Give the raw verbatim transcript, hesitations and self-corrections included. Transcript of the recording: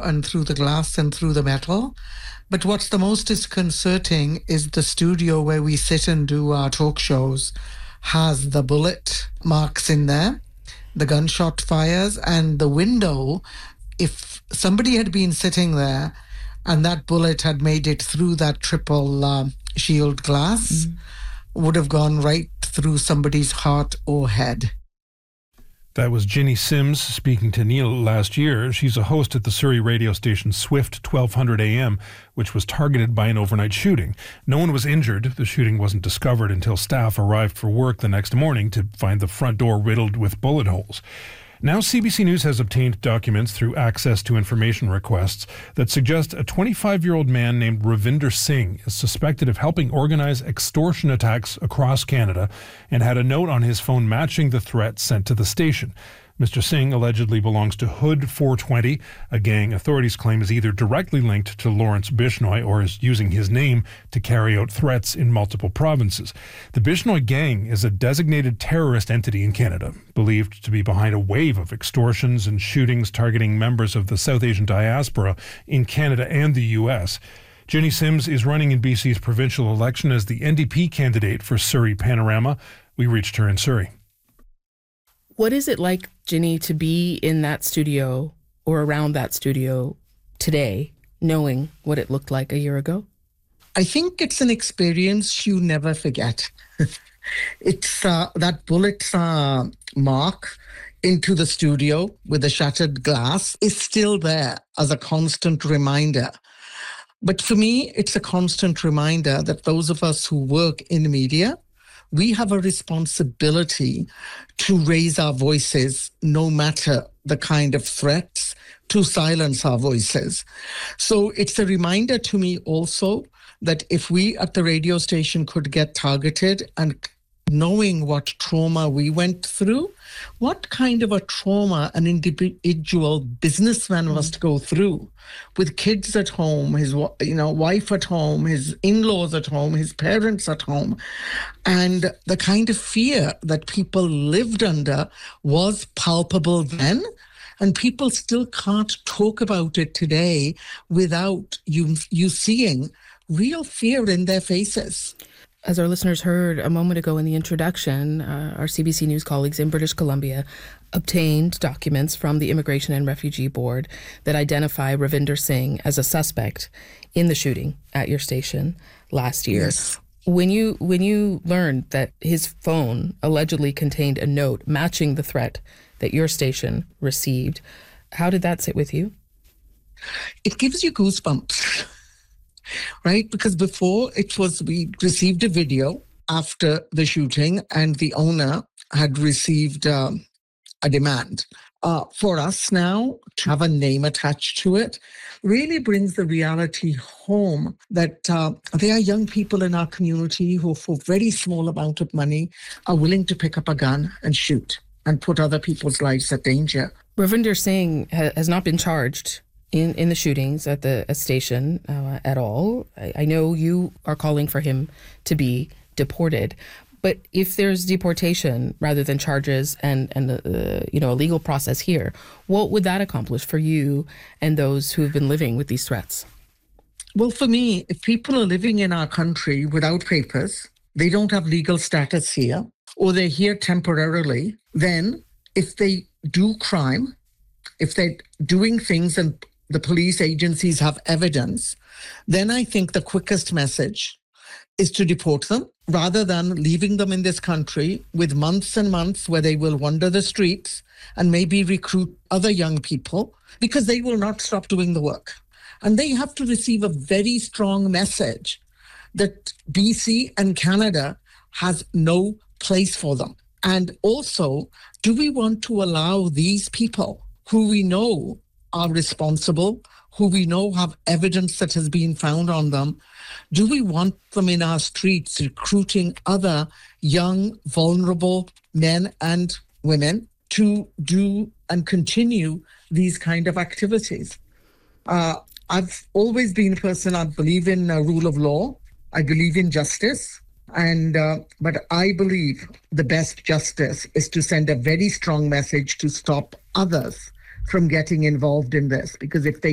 and through the glass and through the metal. But what's the most disconcerting is the studio where we sit and do our talk shows has the bullet marks in there, the gunshot fires, and the window. If somebody had been sitting there and that bullet had made it through that triple uh, shield glass, mm. would have gone right through somebody's heart or head. That was Ginny Sims speaking to Neil last year. She's a host at the Surrey radio station Swift twelve hundred A M, which was targeted by an overnight shooting. No one was injured. The shooting wasn't discovered until staff arrived for work the next morning to find the front door riddled with bullet holes. Now C B C News has obtained documents through access to information requests that suggest a twenty-five-year-old man named Ravinder Singh is suspected of helping organize extortion attacks across Canada and had a note on his phone matching the threat sent to the station. Mister Singh allegedly belongs to Hood four twenty, a gang authorities claim is either directly linked to Lawrence Bishnoi or is using his name to carry out threats in multiple provinces. The Bishnoi gang is a designated terrorist entity in Canada, believed to be behind a wave of extortions and shootings targeting members of the South Asian diaspora in Canada and the U S. Ginny Sims is running in B C's provincial election as the N D P candidate for Surrey Panorama. We reached her in Surrey. What is it like, Ginny, to be in that studio or around that studio today, knowing what it looked like a year ago? I think it's an experience you never forget. It's uh, that bullet uh, mark into the studio with the shattered glass is still there as a constant reminder. But for me, it's a constant reminder that those of us who work in media, we have a responsibility to raise our voices no matter the kind of threats, to silence our voices. So it's a reminder to me also that if we at the radio station could get targeted and knowing what trauma we went through, what kind of a trauma an individual businessman mm. must go through with kids at home, his you know wife at home, his in-laws at home, his parents at home. And the kind of fear that people lived under was palpable then. And people still can't talk about it today without you, you seeing real fear in their faces. As our listeners heard a moment ago in the introduction, uh, our C B C News colleagues in British Columbia obtained documents from the Immigration and Refugee Board that identify Ravinder Singh as a suspect in the shooting at your station last year. Yes. When you when you learned that his phone allegedly contained a note matching the threat that your station received, how did that sit with you? It gives you goosebumps. Right? Because before it was, we received a video after the shooting and the owner had received um, a demand. Uh, for us now to have a name attached to it really brings the reality home that uh, there are young people in our community who for very small amount of money are willing to pick up a gun and shoot and put other people's lives at danger. Ravinder Singh ha- has not been charged in, in the shootings at the station uh, at all. I, I know you are calling for him to be deported, but if there's deportation rather than charges and, and uh, you know, a legal process here, what would that accomplish for you and those who have been living with these threats? Well, for me, if people are living in our country without papers, they don't have legal status here, or they're here temporarily, then if they do crime, if they're doing things and the police agencies have evidence, then I think the quickest message is to deport them rather than leaving them in this country with months and months where they will wander the streets and maybe recruit other young people because they will not stop doing the work. And they have to receive a very strong message that B C and Canada has no place for them. And also, do we want to allow these people who we know are responsible, who we know have evidence that has been found on them, do we want them in our streets recruiting other young, vulnerable men and women to do and continue these kind of activities? Uh, I've always been a person, I believe in uh, rule of law. I believe in justice. And uh, but I believe the best justice is to send a very strong message to stop others from getting involved in this. Because if they